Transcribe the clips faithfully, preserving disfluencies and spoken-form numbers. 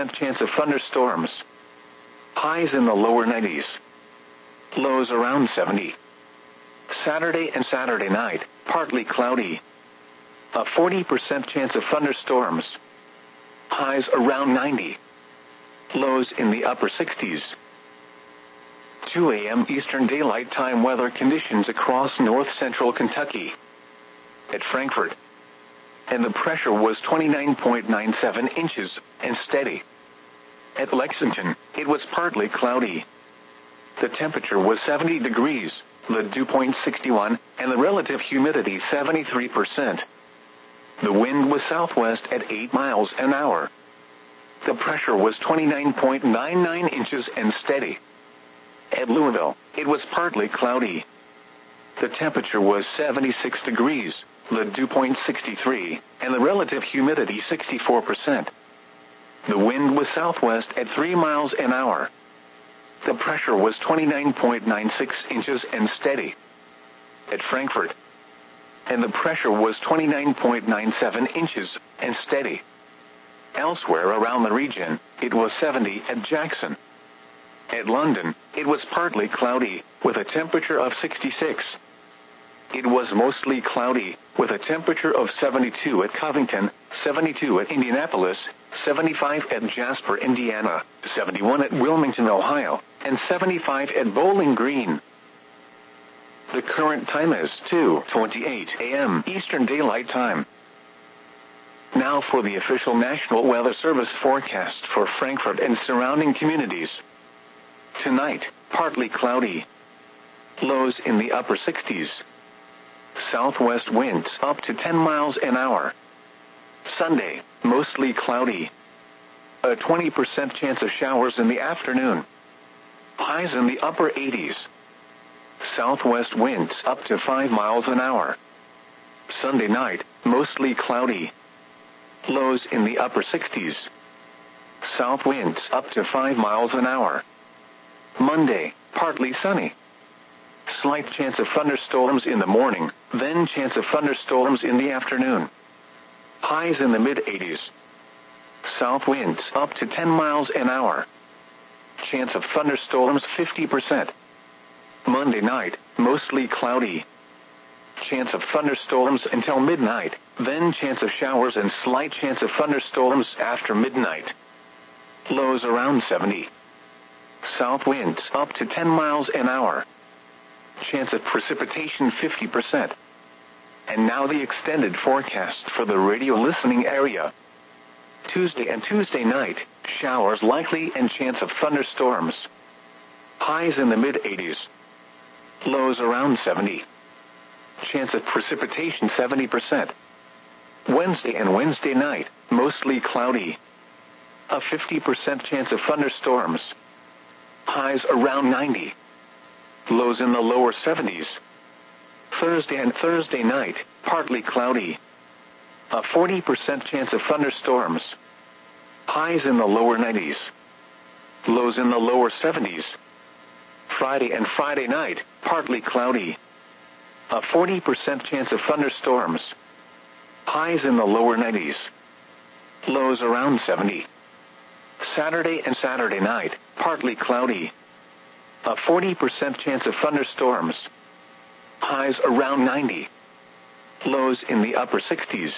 chance of thunderstorms. Highs in the lower nineties. Lows around seventy. Saturday and Saturday night, partly cloudy. A forty percent chance of thunderstorms. Highs around ninety. Lows in the upper sixties. two a m Eastern Daylight Time weather conditions across north-central Kentucky. At Frankfort. And the pressure was twenty-nine point nine seven inches, and steady. At Lexington, it was partly cloudy. The temperature was seventy degrees, the dew point sixty-one, and the relative humidity seventy-three percent. The wind was southwest at eight miles an hour. The pressure was twenty-nine point nine nine inches and steady. At Louisville, it was partly cloudy. The temperature was seventy-six degrees, the dew point sixty-three, and the relative humidity sixty-four percent. The wind was southwest at three miles an hour. The pressure was twenty-nine point nine six inches and steady. At Frankfort. And the pressure was twenty-nine point nine seven inches and steady. Elsewhere around the region, it was seventy at Jackson. At London, it was partly cloudy, with a temperature of sixty-six. It was mostly cloudy, with a temperature of seventy-two at Covington, seventy-two at Indianapolis, seventy-five at Jasper, Indiana, seventy-one at Wilmington, Ohio, and seventy-five at Bowling Green. The current time is two twenty-eight a m Eastern Daylight Time. Now for the official National Weather Service forecast for Frankfort and surrounding communities. Tonight, partly cloudy. Lows in the upper sixties. Southwest winds up to ten miles an hour. Sunday, mostly cloudy. A twenty percent chance of showers in the afternoon. Highs in the upper eighties. Southwest winds up to five miles an hour. Sunday night, mostly cloudy. Lows in the upper sixties. South winds up to five miles an hour. Monday, partly sunny. Slight chance of thunderstorms in the morning, then chance of thunderstorms in the afternoon. Highs in the mid-eighties. South winds up to ten miles an hour. Chance of thunderstorms fifty percent. Monday night, mostly cloudy. Chance of thunderstorms until midnight, then chance of showers and slight chance of thunderstorms after midnight. Lows around seventy. South winds up to ten miles an hour. Chance of precipitation fifty percent. And now the extended forecast for the radio listening area. Tuesday and Tuesday night, showers likely and chance of thunderstorms. Highs in the mid-eighties. Lows around seventy. Chance of precipitation seventy percent. Wednesday and Wednesday night, mostly cloudy. A fifty percent chance of thunderstorms. Highs around ninety. Lows in the lower seventies. Thursday and Thursday night, partly cloudy. A forty percent chance of thunderstorms. Highs in the lower nineties. Lows in the lower seventies. Friday and Friday night, partly cloudy. A forty percent chance of thunderstorms. Highs in the lower nineties. Lows around seventy. Saturday and Saturday night, partly cloudy. A forty percent chance of thunderstorms. Highs around ninety. Lows in the upper sixties.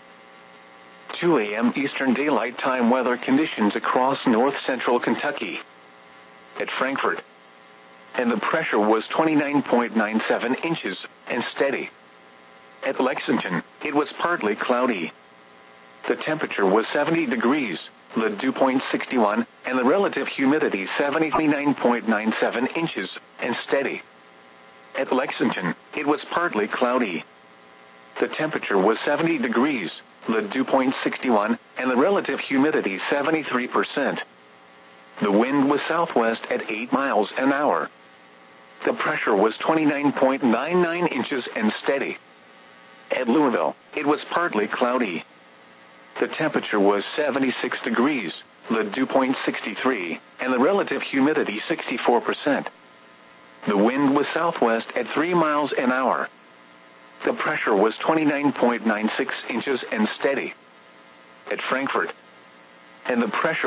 two a m Eastern Daylight Time weather conditions across north-central Kentucky. At Frankfort. And the pressure was twenty-nine point nine seven inches, and steady. At Lexington, it was partly cloudy. The temperature was seventy degrees, the dew point sixty-one, and the relative humidity seventy-nine point nine seven inches, and steady. At Lexington, it was partly cloudy. The temperature was seventy degrees, the dew point sixty-one, and the relative humidity seventy-three percent. The wind was southwest at eight miles an hour. The pressure was twenty-nine point nine nine inches and steady. At Louisville, it was partly cloudy. The temperature was seventy-six degrees, the dew point sixty-three, and the relative humidity sixty-four percent. The wind was southwest at three miles an hour. The pressure was twenty-nine point nine six inches and steady. At Frankfort. And the pressure